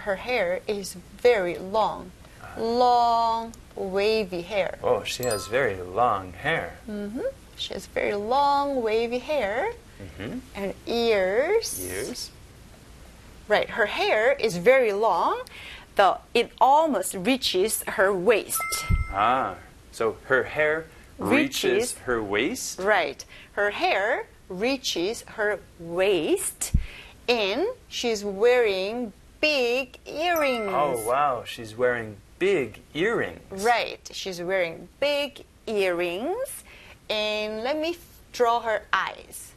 her hair is very long. Long, wavy hair. Oh, she has very long hair. She has very long, wavy hair. And ears. Ears. Right, her hair is very long. It almost reaches her waist. Ah, so her hair reaches her waist? Right, her hair reaches her waist. And she's wearing big earrings. Oh, wow, she's wearing big earrings. Right, she's wearing big earrings. And let me draw her eyes.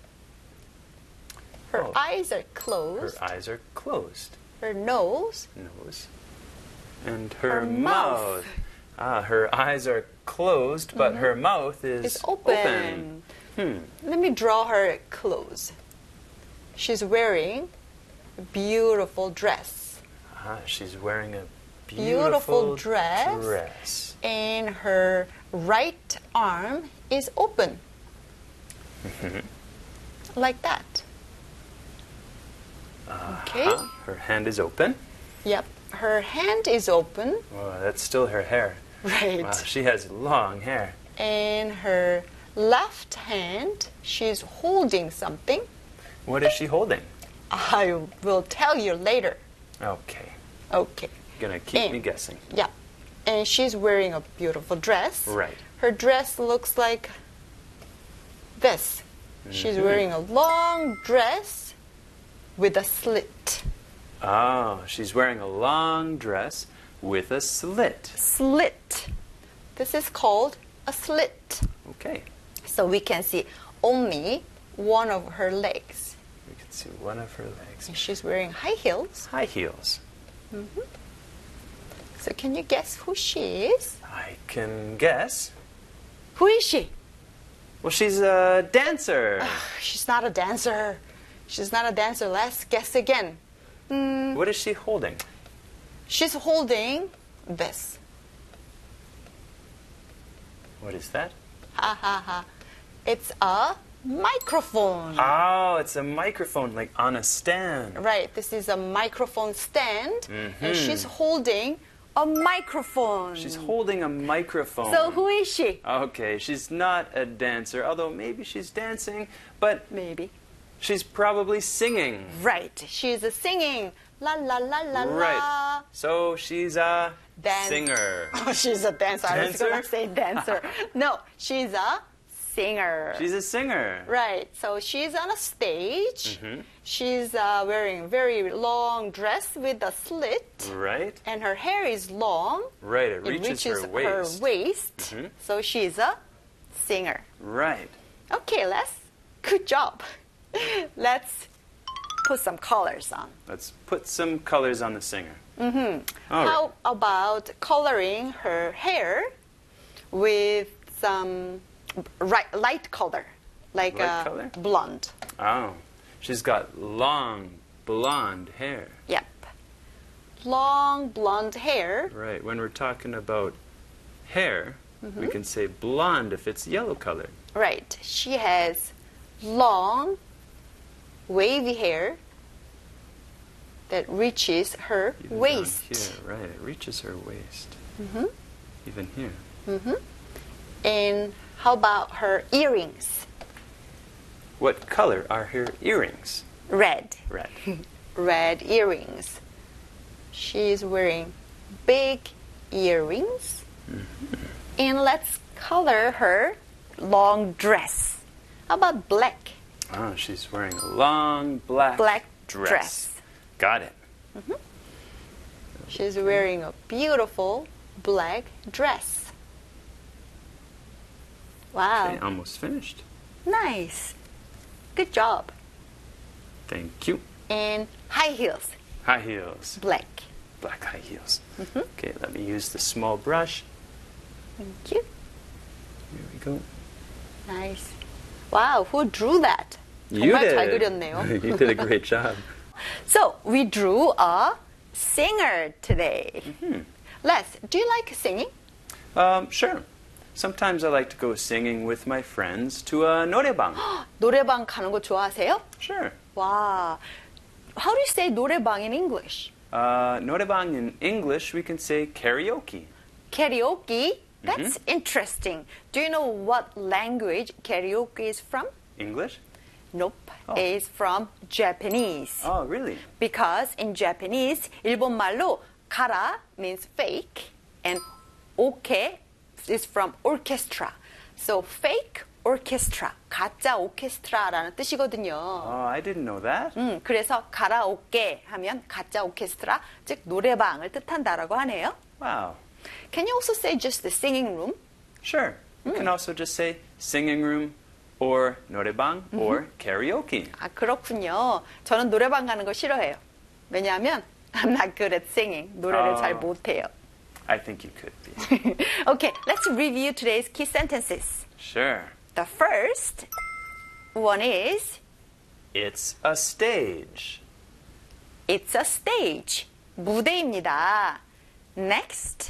Her eyes are closed. Her eyes are closed. Her nose. Nose. And her mouth. Ah, her eyes are closed, but her mouth is open. Let me draw her close. She's wearing a beautiful dress. Ah, she's wearing a Beautiful beautiful dress. And her right arm is open. Like that. Okay. Her hand is open. Yep. Her hand is open. Oh, that's still her hair. Right. Wow, she has long hair. And her left hand, she's holding something. What is she holding? I will tell you later. Okay. Okay. You're gonna keep me guessing. Yeah. And she's wearing a beautiful dress. Right. Her dress looks like this. She's wearing a long dress with a slit. Oh, she's wearing a long dress with a slit. Slit. This is called a slit. Okay. So we can see only one of her legs. We can see one of her legs. And she's wearing high heels. High heels. So can you guess who she is? I can guess. Who is she? Well, she's a dancer. She's not a dancer. She's not a dancer. Let's guess again. What is she holding? She's holding this. What is that? Ha ha ha. It's a microphone. Oh, it's a microphone, like on a stand. Right, this is a microphone stand. And she's holding a microphone. She's holding a microphone. So who is she? Okay, she's not a dancer, although maybe she's dancing, but Maybe. she's probably singing. Right, she's singing. La la la la la. Right. So she's a singer. Oh, she's a dancer. I was going Dancer? to say dancer. No, she's a singer. She's a singer. Right, so she's on a stage. She's wearing a very long dress with a slit. Right? And her hair is long. Right, it reaches her waist. So she's a singer. Right. Okay, good job. Let's put some colors on. Let's put some colors on the singer. All right. How about coloring her hair with some light color, like Light color? blonde? Oh, she's got long blonde hair. Yep. Long blonde hair. Right, when we're talking about hair, we can say blonde if it's yellow colored. Right. She has long, wavy hair that reaches her Even down waist. Here, right, it reaches her waist. Even here. And how about her earrings? What color are her earrings? Red. Red. Red earrings. She's wearing big earrings. And let's color her long dress. How about black? Oh, she's wearing a long black dress. Got it. She's wearing a beautiful black dress. Wow. Okay, almost finished. Nice. Good job. Thank you. And high heels. High heels. Black. Black high heels. Okay, let me use the small brush. Thank you. Here we go. Nice. Wow, who drew that? You 정말 did. 잘 그렸네요. You did a great job. So, we drew a singer today. Les, do you like singing? Sure. Sometimes I like to go singing with my friends to a 노래방. 노래방 가는 거 좋아하세요? Sure. Wow. How do you say 노래방 in English? 노래방 in English, we can say karaoke. Karaoke? That's interesting. Do you know what language karaoke is from? English? Nope. It's from Japanese. Oh, really? Because in Japanese, 일본말로 가라 means fake and 오케 is from orchestra. So fake orchestra, 가짜 오케스트라라는 뜻이거든요. Oh, I didn't know that. 그래서 가라오케 하면 가짜 오케스트라, 즉 노래방을 뜻한다라고 하네요. Wow. Can you also say just the singing room? Sure. You can also just say singing room or 노래방 or karaoke. 아, 그렇군요. 저는 노래방 가는 거 싫어해요. 왜냐하면 I'm not good at singing. 노래를 잘 못해요. I think you could be. Okay, let's review today's key sentences. Sure. The first one is It's a stage. It's a stage. 무대입니다. Next.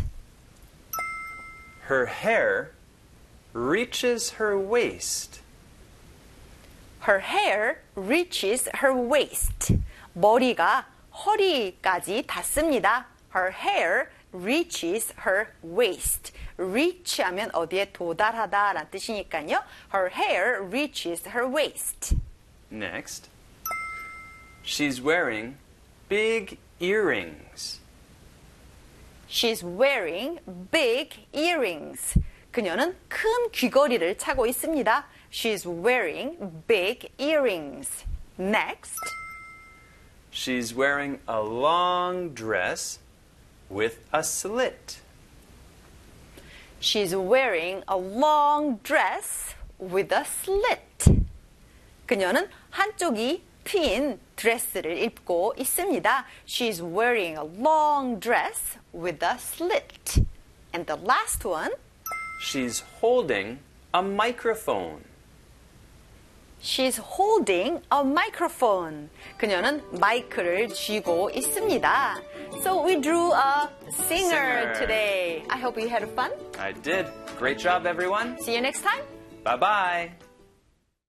Her hair reaches her waist. Her hair reaches her waist. 머리가 허리까지 닿습니다. Her hair reaches her waist. reach 하면 어디에 도달하다 라는 뜻이니까요. Her hair reaches her waist. Next. She's wearing big earrings. She's wearing big earrings. 그녀는 큰 귀걸이를 차고 있습니다. She's wearing big earrings. Next. She's wearing a long dress with a slit. She's wearing a long dress with a slit. 그녀는 한쪽이 트인 드레스를 입고 있습니다. She's wearing a long dress with a slit. And the last one. She's holding a microphone. She's holding a microphone. 그녀는 마이크를 쥐고 있습니다. So we drew a singer today. I hope you had fun. I did. Great job, everyone. See you next time. Bye-bye.